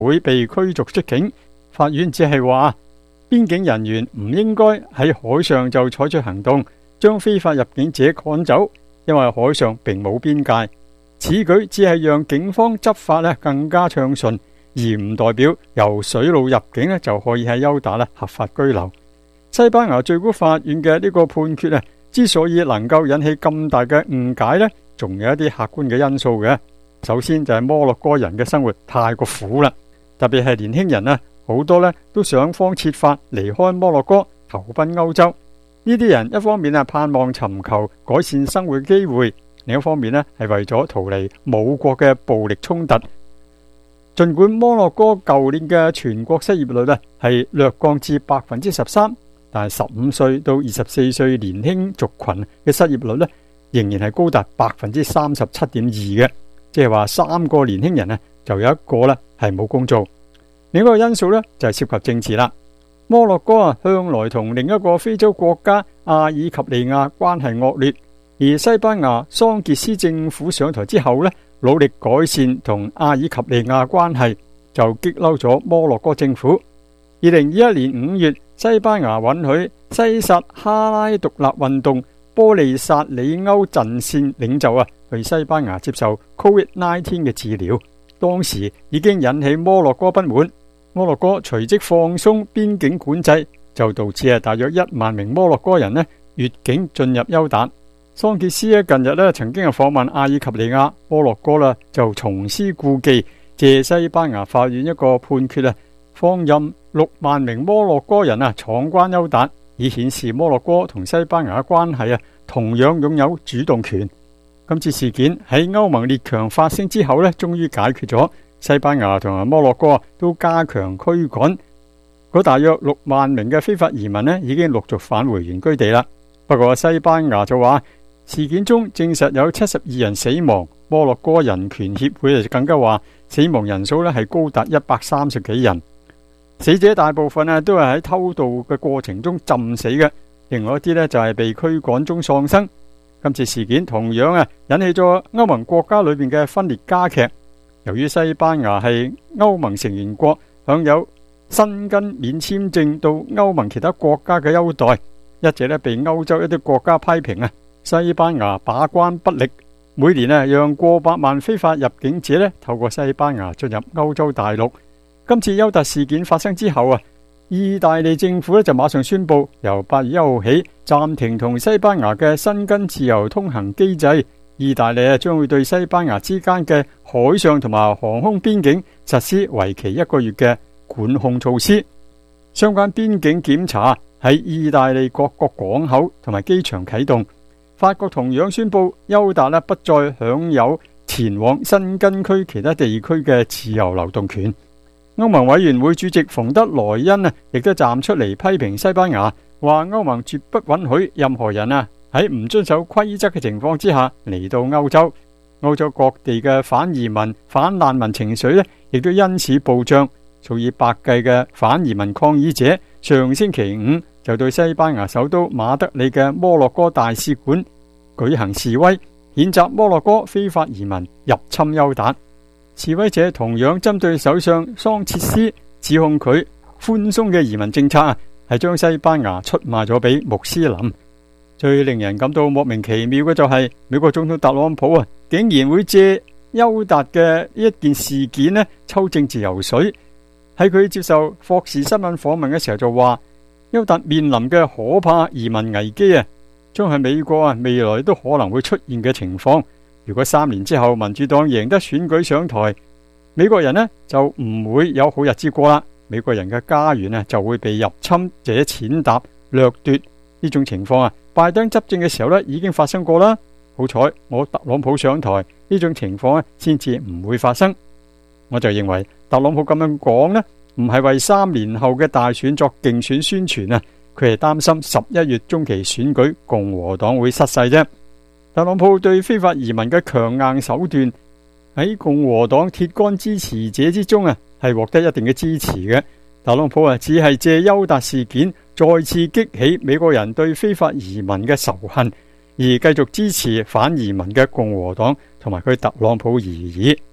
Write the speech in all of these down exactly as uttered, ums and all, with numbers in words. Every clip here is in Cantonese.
會被驅逐出境。法院只係話，邊境人員唔應該喺海上就採取行動，將非法入境者趕走，因為海上並冇邊界。此舉只係讓警方執法咧更加暢順，而唔代表由水路入境咧就可以喺休達咧合法居留。西班牙最高法院嘅呢個判決啊，之所以能夠引起咁大嘅誤解呢，仲有一啲客觀嘅因素嘅。首先就係摩洛哥人嘅生活太過苦啦，特別係年輕人啊，好多呢都想方設法離開摩洛哥投奔歐洲。呢啲人一方面啊盼望尋求改善生活嘅機會，另一方面呢係為咗逃離母國嘅暴力衝突。盡管摩洛哥舊年嘅全國失業率呢係略降至百分之十三，但係十五歲到二十四歲年輕族群嘅失業率呢仍然係高達百分之三十七點二嘅，即係話三個年輕人呢就有一個呢係冇工做。另一個因素呢就係涉及政治啦。摩洛哥啊向來同另一個非洲國家阿爾及利亞關係惡劣，而西班牙桑傑斯政府上台之後呢，努力改善同阿爾及利亞關係，就激嬲咗摩洛哥政府。二零二一年五月，西班牙允許西撒哈拉獨立運動波利薩里歐陣線領袖啊去西班牙接受 Covid 十九 嘅治療，當時已經引起摩洛哥不滿。摩洛哥隨即放鬆邊境管制，就導致啊大約一萬名摩洛哥人呢越境進入休達。桑傑斯咧近日咧曾經係訪問阿爾及利亞，摩洛哥啦就重施故技，借西班牙法院一個判決啊，放任六萬名摩洛哥人啊闖關休達，以顯示摩洛哥同西班牙嘅關係啊同樣擁有主動權。今次事件喺歐盟列強發聲之後咧，終於解決咗。西班牙同埋摩洛哥都加強驅趕，嗰大約六萬名嘅非法移民呢已經陸續返回原居地啦。不過西班牙就話事件中證實有七十二人死亡，摩洛哥人權協會就更加話死亡人數呢係高達一百三十幾人，死者大部分啊都係喺偷渡嘅過程中浸死嘅，另外一啲呢就係被驅趕中喪生。今次事件同樣啊引起咗歐盟國家裏邊嘅分裂加劇。由於西班牙係歐盟成員國，享有申根免簽證到歐盟其他國家嘅優待，一直咧被歐洲一啲國家批評啊，西班牙把關不力，每年啊讓過百萬非法入境者咧透過西班牙進入歐洲大陸。今次休達事件發生之後啊，意大利政府咧就馬上宣布，由八月一號起暫停同西班牙嘅申根自由通行機制。意大利啊將會對西班牙之間嘅海上同埋航空邊境實施為期一個月嘅管控措施。相關邊境檢查喺意大利各個港口同埋機場啟動。法國同樣宣布休達不再享有前往申根區其他地區嘅自由流動權。歐盟委員會主席馮德萊恩啊亦都站出嚟批評西班牙，話歐盟絕不允許任何人啊喺唔遵守規則嘅情況之下嚟到歐洲。歐洲各地嘅反移民、反難民情緒呢亦都因此暴漲。數以百計嘅反移民抗議者上星期五就對西班牙首都馬德里嘅摩洛哥大使館舉行示威，譴責摩洛哥非法移民入侵休達。示威者同樣針對首相桑切斯，指控佢寬鬆嘅移民政策啊係將西班牙出賣咗俾穆斯林。最令人感到莫名其妙嘅就係美國總統特朗普啊，竟然會借休達嘅呢一件事件呢抽政治油水。喺佢接受霍士新聞訪問嘅時候就話，休達面臨嘅可怕移民危機啊，將係美國啊未來都可能會出現嘅情況。如果三年之後民主黨贏得選舉上台，美國人呢就唔會有好日子過啦。美國人嘅家園啊就會被入侵者踐踏掠奪。呢種情況啊，拜登執政嘅時候咧已經發生過啦。好彩我特朗普上台，呢種情況咧先至唔會發生。我就認為特朗普咁樣講呢，唔係為三年後嘅大選作競選宣傳啊，佢係擔心十一月中期選舉共和黨會失勢啫。特朗普對非法移民嘅強硬手段喺共和黨鐵桿支持者之中啊，係獲得一定嘅支持嘅。特朗普啊，只係借休達事件再次激起美國人對非法移民嘅仇恨，而繼續支持反移民嘅共和黨同埋佢特朗普而已。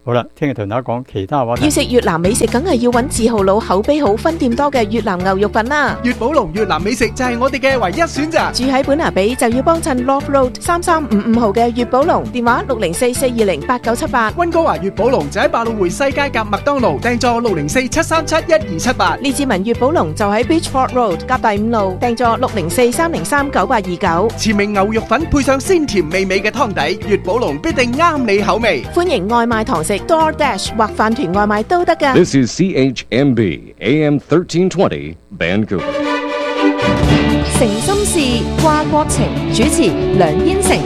好啦，聽日同大家講其他話題。 要食越南美食，梗係要揾字號佬口碑好、分店多嘅越南牛肉粉啦。 粵寶龍越南美食就係我哋嘅唯一選擇。 住喺本拿比就要幫襯 Love Road 三三五五號嘅粵寶龍，電話六零四四二零八九七八。 溫哥華粵寶龍就喺百老匯西街夾麥當勞，訂座六零四七三七一二七八。 列治文粵寶龍就喺 Beachford Road 夾第五路，訂座六零四三零三九八二九。 前名牛肉粉配上鮮甜美美嘅湯底，粵寶龍必定啱你口味。 歡迎外賣堂食 DoorDash 或飯團外賣都得㗎。 This is C H M B A M thirteen twenty Vancouver。 誠心事掛國情，主持梁燕成。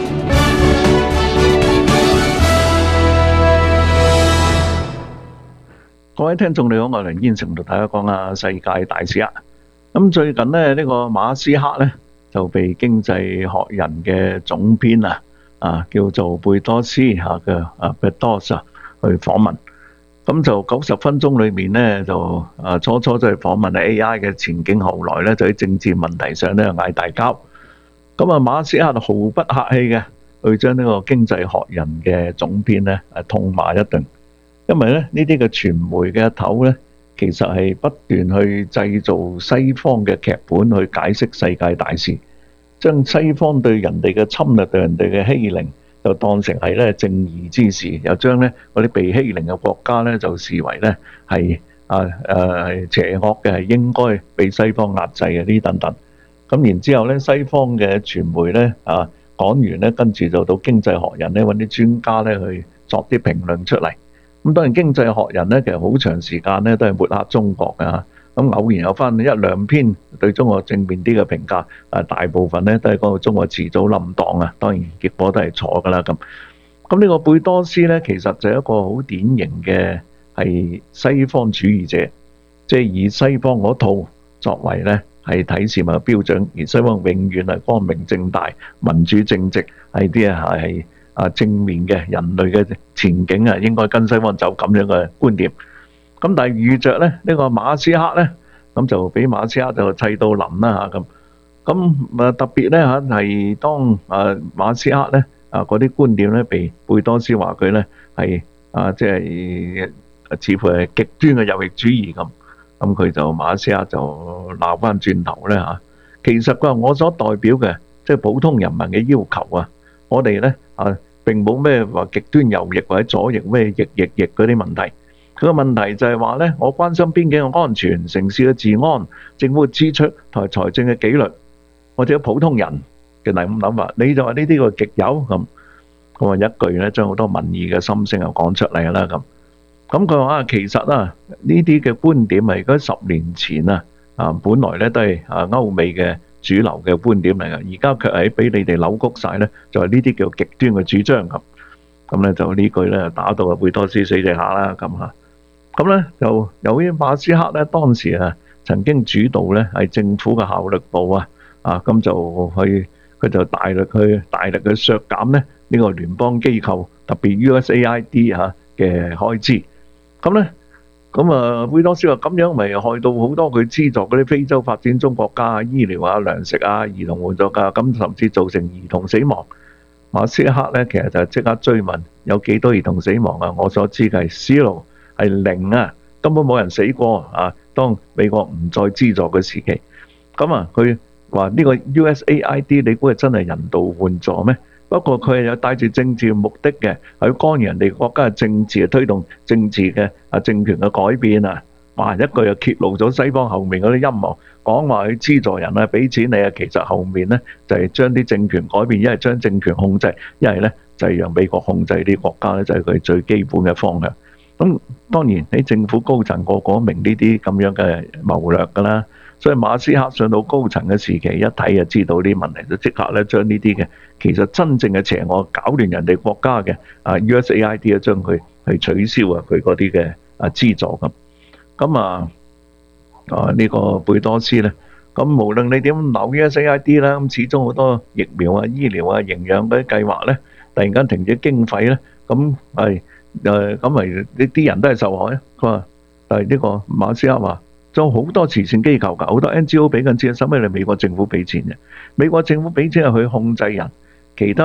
各位聽眾你好，我係梁燕成，同大家講下世界大事啊。咁最近呢，呢個馬斯克咧就被經濟學人嘅總編啊啊叫做貝多斯嚇嘅啊貝多斯去訪問。咁就九十分鐘裏面咧，就啊初初就係訪問 A I 嘅前景，後來咧就喺政治問題上咧嗌大交。咁啊馬斯克就毫不客氣嘅去將呢個經濟學人嘅總編咧係痛罵一頓，因為咧呢啲嘅傳媒嘅頭咧，其實係不斷去製造西方嘅劇本去解釋世界大事，將西方對人哋嘅侵略、對人哋嘅欺凌，就當成係咧正義之事，又將咧嗰啲被欺凌嘅國家咧就視為咧係啊誒邪惡嘅，係應該被西方壓制嘅呢等等。咁然之後咧，西方嘅傳媒咧啊講完咧，跟住就到經濟學人咧揾啲專家咧去作啲評論出嚟。咁當然經濟學人咧其實好長時間咧都係抹黑中國嘅。咁偶然有翻一兩篇對中國正面啲嘅評價，啊大部分咧都係講到中國遲早冧檔啊，當然結果都係錯噶啦咁。咁呢個貝多斯咧，其實就係一個好典型嘅係西方主義者，即係以西方嗰套作為咧係睇事物嘅標準，而西方永遠係光明正大、民主正直，係啲啊係啊正面嘅人類嘅前景啊，應該跟西方走咁樣嘅觀點。咁但係遇着咧呢個馬斯克咧，咁就俾馬斯克就砌到冧啦嚇咁。咁啊特別咧嚇係當啊馬斯克咧啊嗰啲觀點咧被貝多斯話佢咧係啊即係似乎係極端嘅右翼主義咁。咁佢就馬斯克就鬧翻轉頭咧嚇。其實佢話我所代表嘅即係普通人民嘅要求啊，我哋咧啊並冇咩話極端右翼或者左翼咩翼翼翼嗰啲問題。佢個問題就係話咧，我關心邊境嘅安全、城市嘅治安、政府嘅支出同埋財政嘅紀律，或者普通人嘅咁諗法，你就話呢啲個極右咁，咁話一句咧將好多民意嘅心聲又講出嚟啦咁。咁佢話啊，其實啊呢啲嘅觀點係嗰十年前啊啊本來咧都係啊歐美嘅主流嘅觀點嚟嘅，而家卻係俾你哋扭曲晒咧，就係呢啲叫極端嘅主張咁。咁咧就呢句咧打到啊貝多斯死地下啦咁嚇。咁咧就由於馬斯克咧當時啊曾經主導咧係政府嘅效率部啊啊咁就去佢就大力去大力去削減咧呢個聯邦機構特別 U S A I D 嚇嘅開支。咁咧咁啊貝多斯話咁樣咪害到好多佢資助嗰啲非洲發展中國家啊醫療啊糧食啊兒童援助啊，咁甚至造成兒童死亡。馬斯克咧其實就即刻追問有幾多兒童死亡啊？我所知嘅係 zero。係零啊，根本冇人死過啊！當美國唔再資助嘅時期，咁啊，佢話呢個 U S A I D 你估係真係人道援助咩？不過佢係有帶住政治目的嘅，去干預人哋國家嘅政治，推動政治嘅啊政權嘅改變啊！哇！一句就揭露咗西方後面嗰啲陰謀，講話去資助人啊，俾錢你啊，其實後面咧就係將啲政權改變，一係將政權控制，一係咧就係讓美國控制啲國家咧，就係佢最基本嘅方向。咁當然喺政府高層個個明呢啲咁樣嘅謀略㗎啦，所以馬斯克上到高層嘅時期，一睇就知道啲問題，就即刻咧將呢啲嘅其實真正嘅邪惡搞亂人哋國家嘅啊 U S A I D 啊，將佢去取消啊佢嗰啲嘅啊資助咁。咁啊啊呢個貝多斯咧，咁無論你點扭 U S A I D 啦，咁始終好多疫苗啊、醫療啊、營養嗰啲計劃咧，突然間停止經費咧，咁係。誒咁咪呢啲人都係受害啊！佢話，但係呢個馬斯克話，仲好多慈善機構㗎，好多 N G O 俾緊錢，使咩你美國政府俾錢嘅？美國政府俾錢係去控制人，其他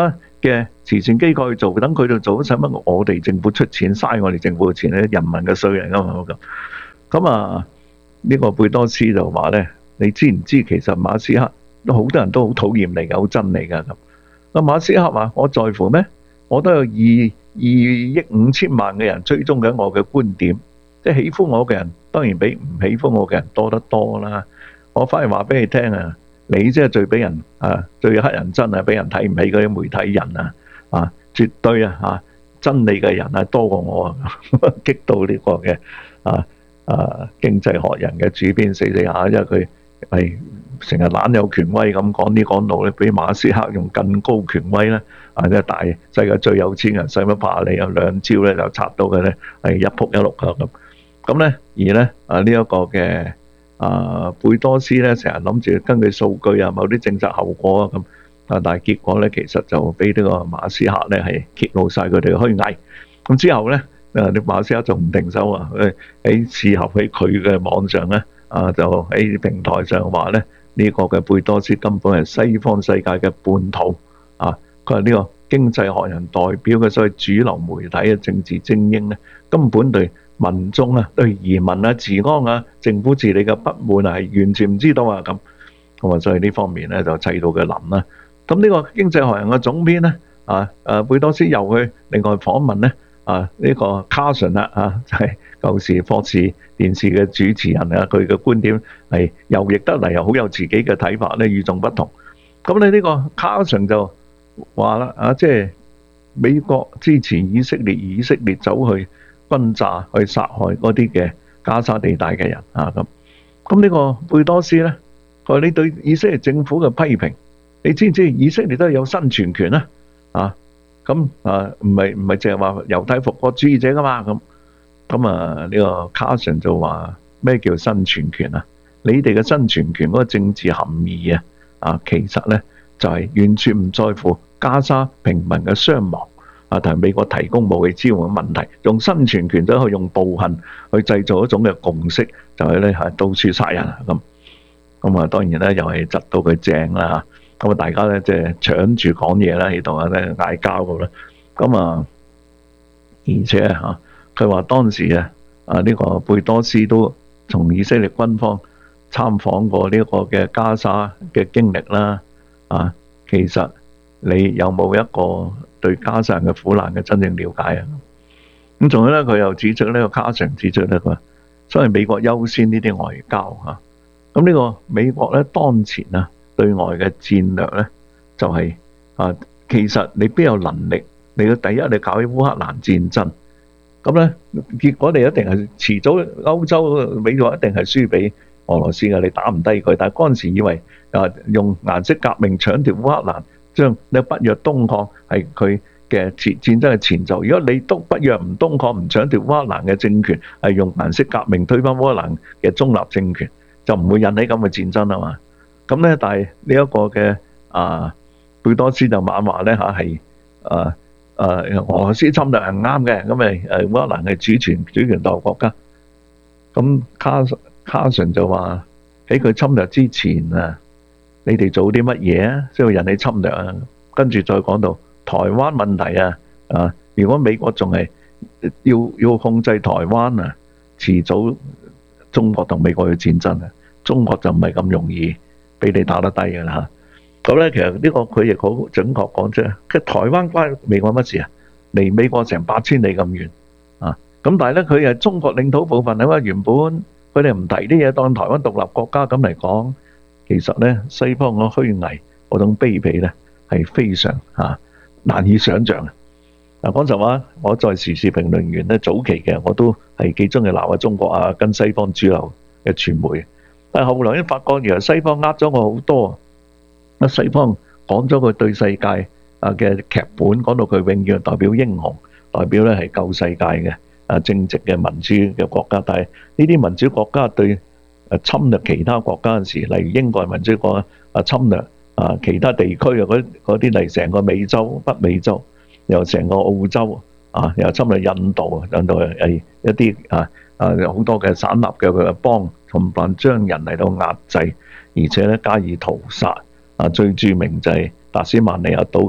嘅慈善機構去做，等佢哋做，使乜我哋政府出錢，嘥我哋政府嘅錢咧？人民嘅稅嚟噶嘛咁。咁啊，呢個貝多斯就話咧，你知唔知其實馬斯克都好多人都好討厭你嘅，好憎你噶咁。咁馬斯克話：我在乎咩？我都有二二億五千萬嘅人追蹤緊我嘅觀點，即係喜歡我嘅人當然比唔喜歡我嘅人多得多啦。我反而話俾你聽啊，你即係最俾人啊最乞人憎啊，俾人睇唔起嗰啲媒體人啊啊，絕對啊嚇憎你嘅人係多過我啊，激到呢個嘅啊啊經濟學人嘅主編死死下，因為佢係成日懶有權威咁講呢講路咧，比馬斯克用更高權威咧啊！即係大世界最有錢人，使乜怕你啊？兩招咧就拆到佢咧係一仆一碌啊咁。咁咧而咧啊呢一個嘅啊貝多斯咧成日諗住根據數據啊某啲政策後果啊咁啊，但係結果咧其實就俾呢個馬斯克咧係揭露晒佢哋嘅虛偽。咁之後咧啊啲馬斯克仲唔停手啊？誒喺事後喺佢嘅網上咧啊就喺平台上話咧。呢個嘅貝多斯根本係西方世界嘅叛徒啊！佢係呢個經濟學人代表嘅所謂主流媒體嘅政治精英咧，根本對民眾啊、對移民啊、治安啊、政府治理嘅不滿係完全唔知道啊咁。咁啊，所以呢方面咧就砌到佢冧啦。咁呢個經濟學人嘅總編咧啊，誒貝多斯又去另外訪問咧啊呢個卡神啦啊，就係舊時霍士電視嘅主持人啊，佢嘅觀點係又譯得嚟，又好有自己嘅睇法咧，與眾不同。咁你呢個卡神就話啦啊，即係美國支持以色列，以色列走去轟炸去殺害嗰啲嘅加沙地帶嘅人啊咁。咁呢個貝多斯咧，佢話你對以色列政府嘅批評，你知唔知以色列都係有生存權啊？啊咁啊，唔係唔係淨係話猶太復國主義者噶嘛咁。咁啊，呢個卡神就話咩叫生存權啊？你哋嘅生存權嗰個政治含義啊，啊，其實咧就係完全唔在乎加沙平民嘅傷亡啊，同埋美國提供武器支援嘅問題，用生存權走去用暴行去製造一種嘅共識，就係咧係到處殺人咁。咁啊，當然咧又係窒到佢正啦嚇。咁啊，大家咧即係搶住講嘢啦，喺度啊咧嗌交㗎啦。咁啊，而且嚇。佢話當時啊，啊呢個貝多斯都從以色列軍方參訪過呢個嘅加沙嘅經歷啦。啊，其實你有冇一個對加沙人嘅苦難嘅真正了解啊？咁仲有咧，佢又指出呢個卡神指出咧，佢話所謂美國優先呢啲外交嚇。咁呢個美國咧當前啊對外嘅戰略咧就係啊，其實你邊有能力？你嘅第一，你搞起烏克蘭戰爭。咁咧，結果你一定係遲早歐洲美國一定係輸俾俄羅斯嘅，你打唔低佢。但係嗰陣時以為啊，用顏色革命搶條烏克蘭，將你北約東擴係佢嘅戰戰爭嘅前奏。如果你都北約唔東擴唔搶條烏克蘭嘅政權，係用顏色革命推翻烏克蘭嘅中立政權，就唔會引起咁嘅戰爭啊嘛。咁咧，但係呢一個嘅啊貝多斯就猛話咧嚇係啊。誒俄羅斯侵略係唔啱嘅，咁咪誒烏克蘭係主權主權獨立國家。咁卡卡神就話喺佢侵略之前啊，你哋做啲乜嘢啊？即係引起侵略啊。跟住再講到台灣問題啊，啊，如果美國仲係要要控制台灣啊，遲早中國同美國嘅戰爭啊，中國就唔係咁容易俾你打得低㗎啦。咁咧，其實呢個佢亦好準確講啫。其實台灣關美國乜事啊？離美國成八千里咁遠啊！咁但係咧，佢係中國領土部分啊嘛。原本佢哋唔提啲嘢，當台灣獨立國家咁嚟講，其實咧西方嘅虛偽嗰種卑鄙咧係非常啊難以想像啊！嗱，講實話，我作為時事評論員咧，早期嘅我都係幾中意鬧下中國啊，跟西方主流嘅傳媒。但係後來咧發覺，原來西方呃咗我好多。西方講咗佢對世界啊嘅劇本，講到佢永遠代表英雄，代表咧係救世界嘅啊正直嘅民主嘅國家。但係呢啲民主國家對誒侵略其他國家嘅時，例如英國民主國家啊侵略啊其他地區嘅嗰嗰啲嚟成個美洲、北美洲，又成個澳洲啊，又侵略印度啊，印度係一啲啊啊好多嘅散立嘅佢邦，同埋將人嚟到壓制，而且咧加以屠殺。啊，最著名就係達斯曼尼亞島嘅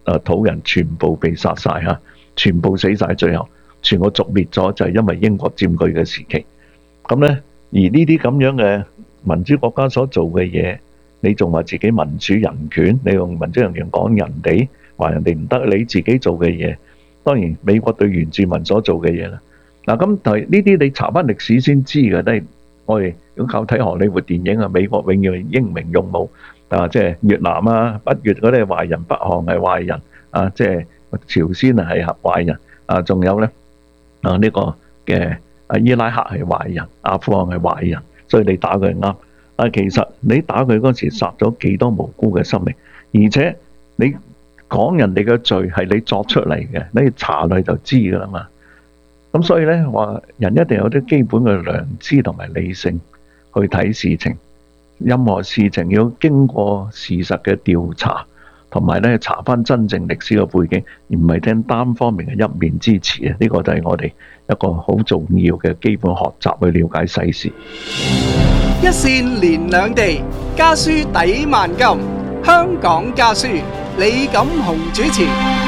啊土人全部被殺晒嚇，全部死晒，最後全個族滅咗，就係因為英國佔據嘅時期。咁咧，而呢啲咁樣嘅民主國家所做嘅嘢，你仲話自己民主人權？你用民主人權講人哋，話人哋唔得，你自己做嘅嘢，當然美國對原住民所做嘅嘢啦。嗱，咁但係呢啲你查翻歷史先知嘅，都係我哋如果靠睇荷里活電影啊，美國永遠英明勇武啊，即係越南啊、北越嗰啲係壞人，北韓係壞人啊，即係朝鮮啊係壞人啊，仲有咧啊呢個嘅啊伊拉克係壞人，阿富汗係壞人，所以你打佢係啱。啊，其實你打佢嗰時殺咗幾多無辜嘅生命，而且你講人哋嘅罪係你作出嚟嘅，你查落去就知噶啦嘛。咁所以咧話人一定有啲基本嘅良知同埋理性去睇事情，任何事情要經過事實嘅調查，同埋咧查翻真正歷史嘅背景，而唔係聽單方面嘅一面之詞啊！呢個就係我哋一個好重要嘅基本學習，去了解世事。 一線連兩地，家書抵萬金。香港家書，李錦雄主持。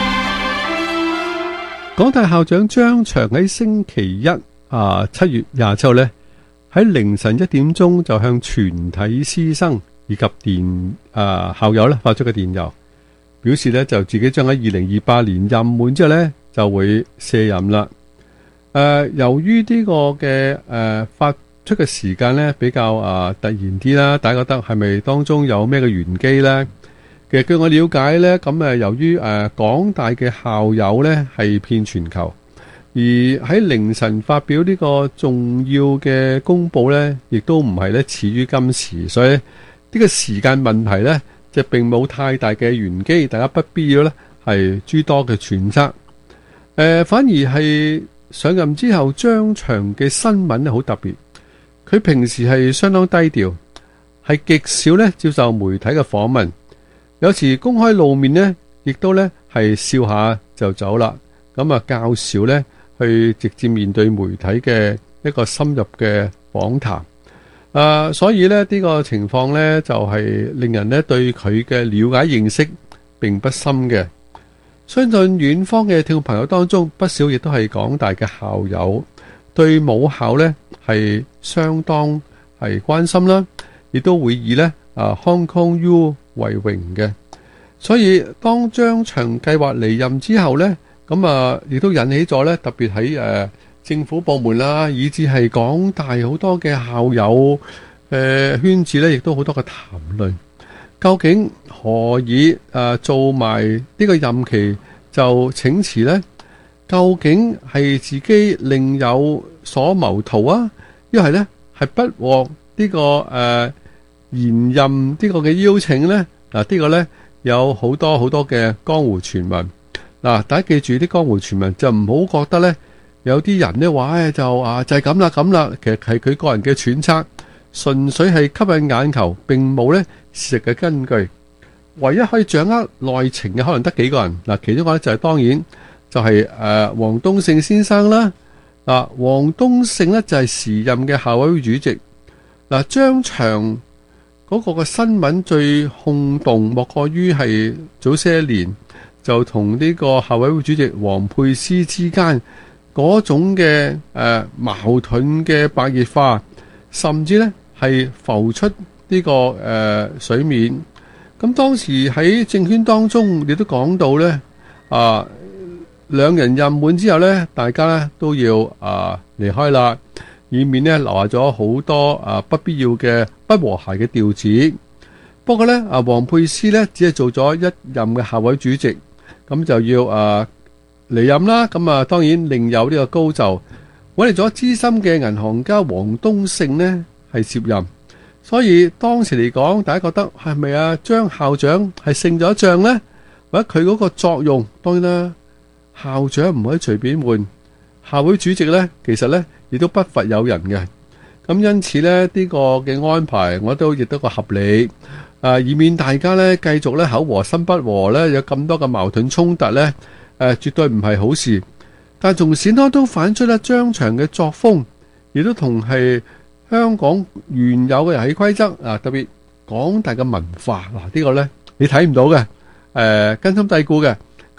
港大校長張翔喺星期一啊七月廿七號咧，喺凌晨一點鐘就向全體師生以及電啊校友咧發出個電郵，表示咧就自己將喺二零二八年任滿之後咧就會卸任啦。誒、呃，由於呢個嘅誒、呃、發出嘅時間咧比較啊、呃、突然啲啦，大家覺得係咪當中有咩嘅玄機咧？其實據我了解咧，咁誒由於誒、呃、港大嘅校友咧係遍全球，而喺凌晨發表呢個重要嘅公佈咧，亦都唔係咧始於今時，所以呢個時間問題咧就並冇太大嘅玄機，大家不必要咧係諸多嘅揣測。誒、呃，反而係上任之後張翔嘅新聞咧好特別，佢平時係相當低調，係極少咧接受媒體嘅訪問。有時公開露面呢，亦都咧係笑下就走啦。咁啊，較少咧去直接面對媒體嘅一個深入嘅訪談。誒、呃，所以咧呢、呢個情況咧就係、是、令人咧對佢嘅了解認識並不深嘅。相信遠方嘅聽眾朋友當中，不少亦都係港大嘅校友，對母校咧係相當係關心啦，亦都會以咧啊 Hong Kong U 為榮嘅，所以當張翔計劃離任之後呢，咁啊亦都引起咗呢，特別喺誒政府部門啦，以至係港大好多嘅校友誒圈子呢，亦都好多嘅談論。究竟何以誒做埋呢個任期就請辭呢？究竟係自己另有所謀圖啊？一係呢係不獲呢個誒延任呢個嘅邀請呢，嗱、這、呢個呢有好多好多嘅江湖傳聞。嗱，大家記住啲江湖傳聞就唔好覺得呢有啲人呢話誒就啊就係咁啦咁啦，其實係佢個人嘅揣測，純粹係吸引眼球，並冇呢事實嘅根據。唯一可以掌握內情嘅可能得幾個人。嗱，其中一個呢就係、是、當然就係誒黃東勝先生啦。嗱，黃東勝呢就係、是、時任嘅校委會主席。嗱，張翔嗰個嘅新聞最轟動，莫過於係早些年就同呢個校委會主席王沛詩之間嗰種嘅誒、呃、矛盾嘅白熱化，甚至呢係浮出呢、這個誒、呃、水面。咁當時喺政圈當中，亦都講到呢，啊，兩人任滿之後呢，大家呢都要啊離開啦，以免呢留下咗好多啊不必要嘅不和諧嘅調子。不過呢，啊王沛詩呢只係做咗一任嘅校委主席，咁就要啊離任啦。咁啊當然另有呢個高就揾嚟咗資深嘅銀行家黃東勝呢係接任。所以當時嚟講，大家覺得係咪啊張校長係勝咗一仗呢？或者佢嗰個作用，當然啦，校長唔可以隨便換，校會主席呢，其實呢亦都不乏有人嘅。咁因此呢，呢個嘅安排，我都亦都個合理，啊，以免大家呢繼續呢口和心不和呢，有咁多嘅矛盾衝突呢，誒，絕對唔係好事。但係從善當中反出呢張翔嘅作風，亦都同係香港原有嘅遊戲規則啊，特別港大嘅文化嗱，呢個呢你睇唔到嘅，誒根深蒂固嘅，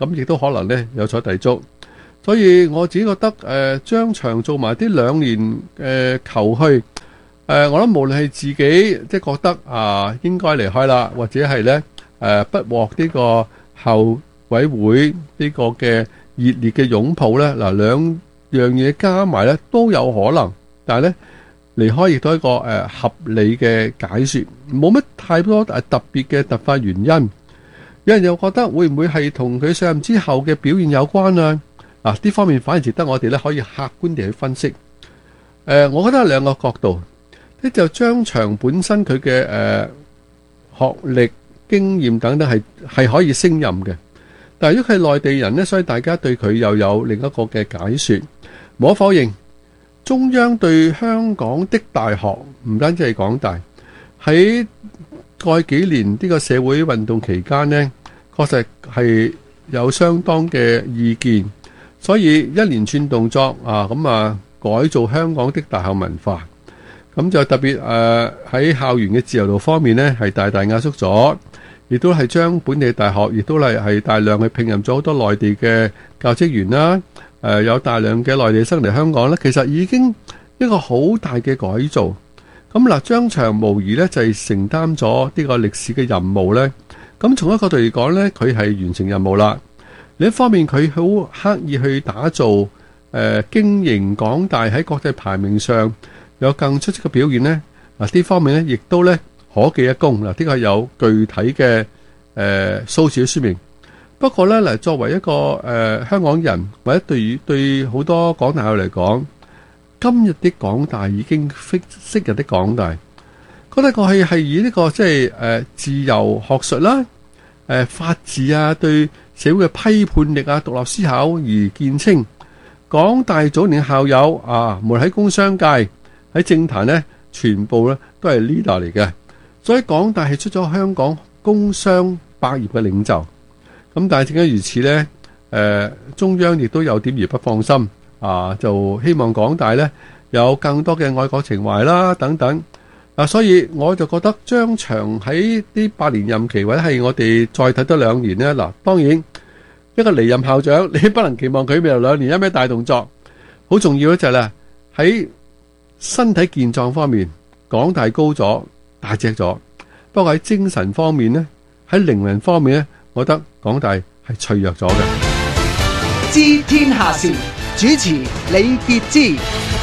咁亦都可能呢有所抵觸。所以我自己覺得誒張翔做埋啲兩年誒球去誒、呃，我諗無論係自己即係覺得啊應該離開啦，或者係呢誒、呃、不獲呢個校委會呢個嘅熱烈嘅擁抱呢，嗱兩樣嘢加埋呢都有可能，但係呢離開亦都係一個誒、呃、合理嘅解說，冇乜太多誒特別嘅突發原因。有人又覺得會唔會係同佢上任之後嘅表現有關啊？嗱，呢方面反而值得我哋咧可以客觀地去分析。誒、呃，我覺得有兩個角度，呢就張翔本身佢嘅誒學歷、經驗等等係係可以勝任嘅，但係如果佢係內地人呢，所以大家對佢又有另一個嘅解說。無可否認，中央對香港的大學唔單止係港大，喺過去幾年呢個社會運動期間呢，確實係有相當嘅意見。所以一連串動作啊，咁啊改造香港的大學文化，咁就特別誒喺校園嘅自由度方面呢，係大大壓縮咗，亦都係將本地大學亦都係係大量去聘任咗好多內地嘅教職員啦，誒有大量嘅內地生嚟香港呢，其實已經一個好大嘅改造。咁嗱，張翔無疑呢就係承擔咗呢個歷史嘅任務呢。咁從一個角度嚟講呢，佢係完成任務啦。另一方面，佢好刻意去打造誒、呃、經營港大喺國際排名上有更出色嘅表現呢。嗱、啊、呢方面呢亦都咧可記一功。嗱、啊，呢個係有具體嘅誒數字嘅說明。不過咧，嗱作為一個誒、呃、香港人，或者對於對好多港大學嚟講，今日的港大已經非昔日的港大。覺得過去係以呢、這個即係誒自由學術啦、誒、呃、法治啊、對社會嘅批判力啊、獨立思考而見稱。港大早年校友啊，無論喺工商界、喺政壇呢，全部咧都係 leader 嚟嘅。所以港大係出咗香港工商百業嘅領袖。咁但係正因如此呢，誒、呃、中央亦都有點而不放心啊，就希望港大呢有更多嘅愛國情懷啦等等。啊，所以我就覺得張翔喺呢八年任期，或者係我哋再睇多兩年呢。嗱，當然一個離任校長，你不能期望佢未來兩年有咩大動作。好重要嘅就係咧，喺身體健壯方面，港大高咗、大隻咗。不過喺精神方面呢，喺靈魂方面呢，我覺得港大係脆弱咗嘅。 知天下事，主持李傑之。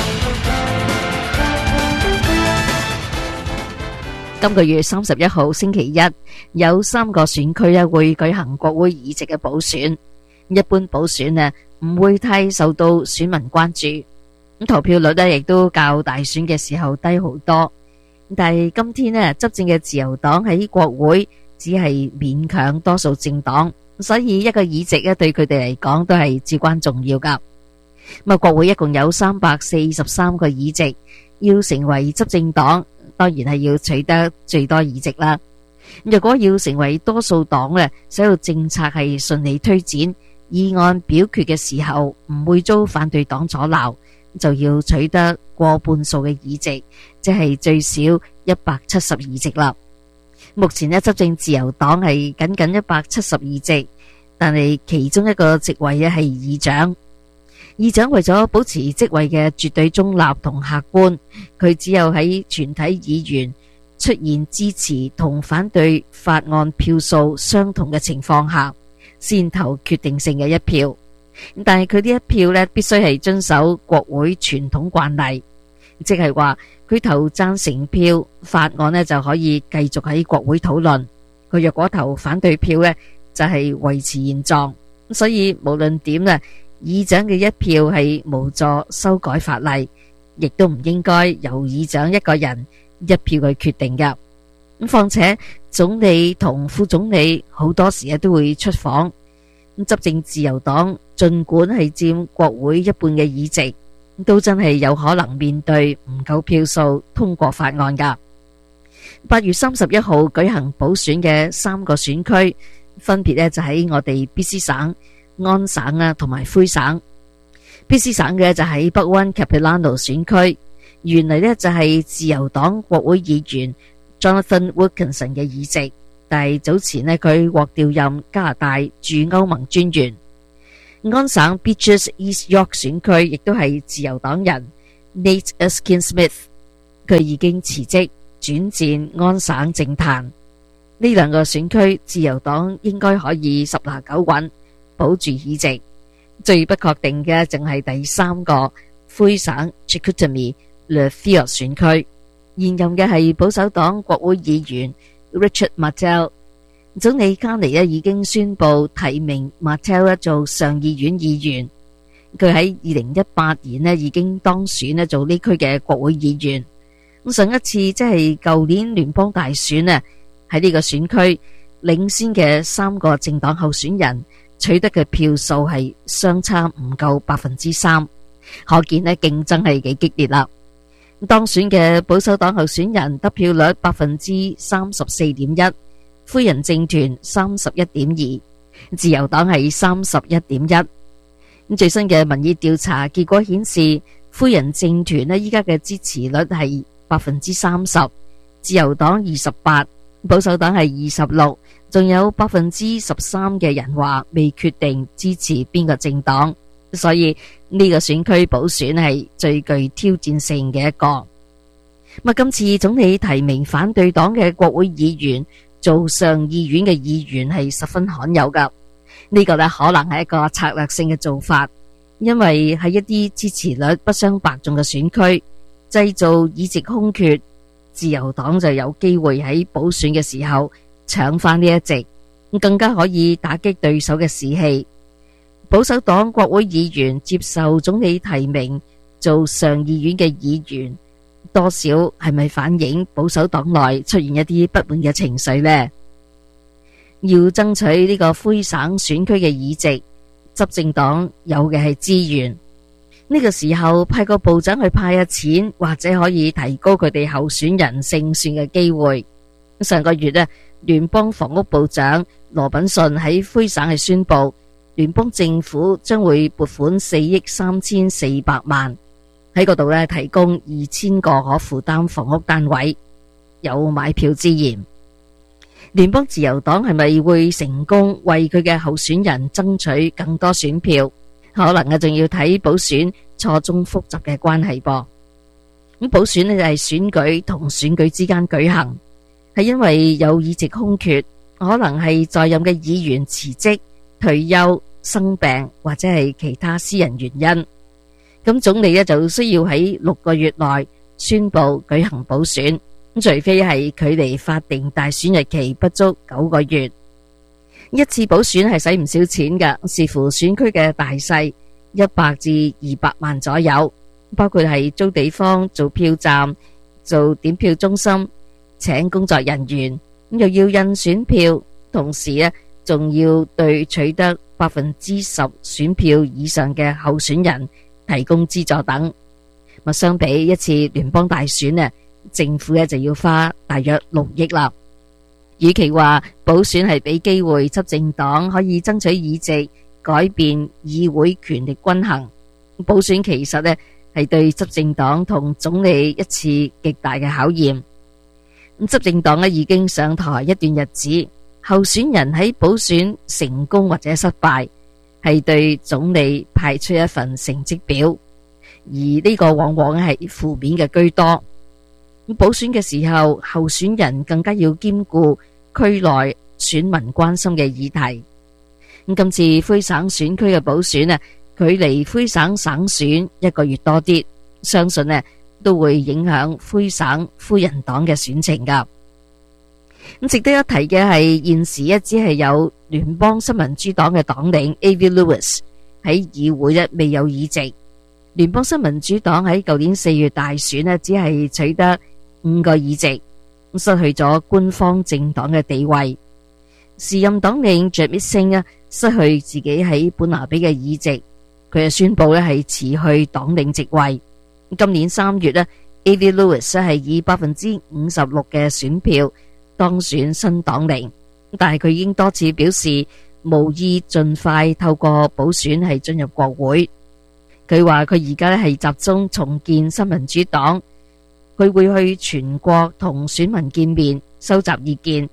今個月三十一號星期一，有三個選區咧會舉行國會議席嘅補選。一般補選呢唔會太受到選民關注，咁投票率呢亦都較大選嘅時候低好多。但係今天呢執政嘅自由黨喺國會只係勉強多數政黨，所以一個議席咧對佢哋嚟講都係至關重要噶。咁啊，國會一共有三百四十三個議席，要成為執政黨，當然係要取得最多議席啦。若果要成為多數黨咧，使到政策係順利推展，議案表決嘅時候唔會遭反對黨阻撓，就要取得過半數嘅議席，即係最少一百七十議席啦。目前咧執政自由黨係僅僅一百七十議席，但係其中一個席位咧係議長。議長為咗保持職位嘅絕對中立同客觀，佢只有喺全體議員出現支持同反對法案票數相同嘅情況下，先投決定性嘅一票。但係佢呢一票呢，必須係遵守國會傳統慣例，即係話佢投贊成票，法案呢就可以繼續喺國會討論；佢若果投反對票呢，就係維持現狀。所以無論點呢，議長嘅一票係無助修改法例，亦都唔應該由議長一個人一票去決定㗎。咁況且總理同副總理好多時都會出訪，咁執政自由黨盡管係佔國會一半嘅議席，都真係有可能面對唔夠票數通過法案㗎。八月三十一號舉行補選嘅三個選區，分別呢就喺我哋 B C 省、安省啊，同埋魁省。B C 省嘅就喺北灣 Capilano 選區，原嚟呢就係自由黨國會議員 Jonathan Wilkinson 嘅議席， 但係早前呢，佢獲調任加拿大駐歐盟專員。安省 Beaches East York 選區亦都係自由黨人 Nate Erskine-Smith， 佢已經辭職轉戰安省政壇。呢兩個選區自由黨應該可以十拿九穩保住議席，最不確定嘅淨係第三個魁省 Chicoutimi-Le Vieux 選區，現任嘅係保守黨國會議員 Richard Martel。總理卡尼咧已經宣布提名 Martel 做上議院議員，佢喺二零一八年咧已經當選咧做呢區嘅國會議員。咁上一次即係舊年聯邦大選咧，喺呢個選區領先嘅三個政黨候選人取得嘅票數係相差唔夠百分之三，可見咧競爭係幾激烈啦。當選嘅保守黨候選人得票率百分之三十四點一。魁人政團三十一點二，自由黨係三十一點一。咁最新嘅民意調查結果顯示，魁人政團呢依家嘅支持率係百分之三十，自由黨二十八，保守黨係二十六，仲有百分之十三嘅人話未決定支持邊個政黨，所以呢個選區補選係最具挑戰性嘅一個。咁今次總理提名反對黨嘅國會議員做上議院嘅議員係十分罕有噶，呢個呢可能係一個策略性嘅做法，因為喺一啲支持率不相伯仲嘅選區製造議席空缺，自由黨就有機會喺補選嘅時候搶翻呢一席，更加可以打擊對手嘅士氣。保守黨國會議員接受總理提名做上議院嘅議員，多少係咪反映保守黨內出現一啲不滿嘅情緒呢？要爭取呢個魁省選區嘅議席，執政黨有嘅係資源，呢個時候派個部長去派下錢，或者可以提高佢哋候選人勝算嘅機會。上個月呢，聯邦房屋部長羅品遜喺魁省係宣布，聯邦政府將會撥款四億三千四百萬。喺嗰度咧提供二千個可負擔房屋單位，有買票之嫌。聯邦自由黨係咪會成功為佢嘅候選人爭取更多選票？可能啊，仲要睇補選錯綜複雜嘅關係噃。咁補選呢就係選舉同選舉之間舉行，係因為有議席空缺，可能係在任嘅議員辭職、退休、生病或者係其他私人原因。咁總理呢就需要喺六個月內宣布舉行補選，除非係距離法定大選日期不足九個月。一次補選係使唔少錢㗎，視乎選區嘅大細，一百至二百萬左右，包括係租地方、做票站、做點票中心、請工作人員，又要印選票，同時呢仲要對取得百分之十選票以上嘅候選人提供資助等。相比一次聯邦大選呢，政府呢就要花大約六億啦。與其話補選係俾機會執政黨可以爭取議席，改變議會權力均衡，補選其實呢係對執政黨同總理一次極大嘅考驗。咁執政黨呢已經上台一段日子，候選人喺補選成功或者失敗，係對總理派出一份成績表，而呢個往往係負面嘅居多。咁補選嘅時候，候選人更加要兼顧區內選民關心嘅議題。咁今次魁省選區嘅補選啊，距離魁省省選一個月多啲，相信呢都會影響魁省魁人黨嘅選情噶。咁值得一提嘅係，現時一只係有聯邦新民主黨嘅黨領 Avi Lewis 喺議會呢未有議席。聯邦新民主黨喺舊年四月大選呢，只係取得五個議席，失去咗官方政黨嘅地位。時任黨領 Jagmeet Singh 啊，失去自己喺本拿比嘅議席，佢就宣布咧係辭去黨領職位。今年三月呢 Avi Lewis 係以百分之五十六嘅選票當選新黨領，但係佢已經多次表示無意盡快透過補選係進入國會。佢話佢而家咧係集中重建新民主黨，佢會去全國同選民見面，收集意見，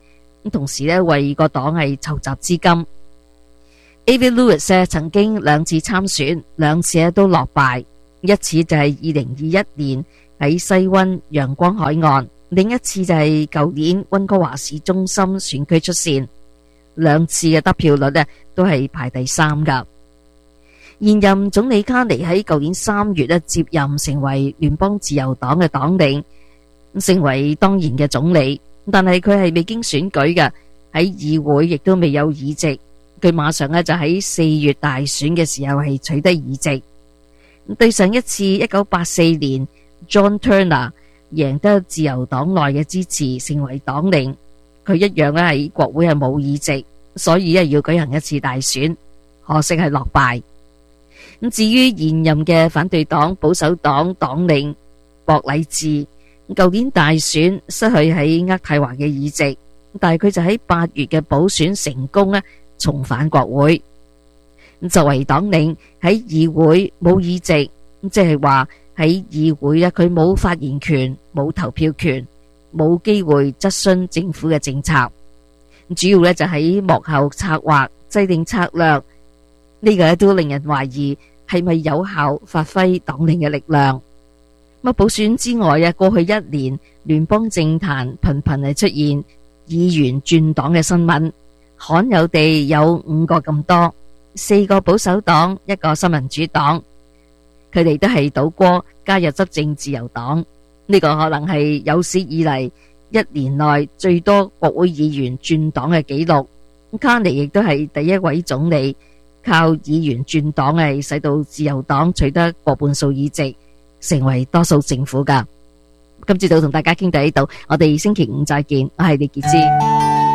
同時咧為個黨係籌集資金。Avi Lewis 咧曾經兩次參選，兩次咧都落敗，一次就係二零二一年喺西溫陽光海岸，另一次就係舊年溫哥華市中心選區出線，兩次嘅得票率咧都係排第三噶。現任總理卡尼喺舊年三月咧接任成為聯邦自由黨嘅黨領，成為當然嘅總理，但係佢係未經選舉嘅，喺議會亦都未有議席。佢馬上咧就喺四月大選嘅時候係取得議席。對上一次一九八四年 John Turner 贏得自由黨內嘅支持，成為黨領，佢一樣咧喺國會係冇議席，所以咧要舉行一次大選，可惜係落敗。咁至於現任嘅反對黨保守黨黨領博禮治，舊年大選失去喺渥太華嘅議席，但係佢就喺八月嘅補選成功咧重返國會。作為黨領喺議會冇議席，即係話喺議會咧佢冇發言權、冇投票權、冇機會質詢政府嘅政策，主要咧就喺幕後策劃、制定策略。呢個都令人懷疑係咪有效發揮黨領嘅力量。咁補選之外啊，過去一年聯邦政壇頻頻係出現議員轉黨嘅新聞，罕有地有五個咁多，四個保守黨，一個新民主黨，佢哋都係倒戈加入執政自由黨。呢個可能係有史以嚟一年內最多國會議員轉黨嘅紀錄。卡尼亦都係第一位總理靠議員轉黨係使到自由黨取得過半數議席，成為多數政府噶。今朝早同大家傾到呢度，我哋星期五再見，我係李潔芝。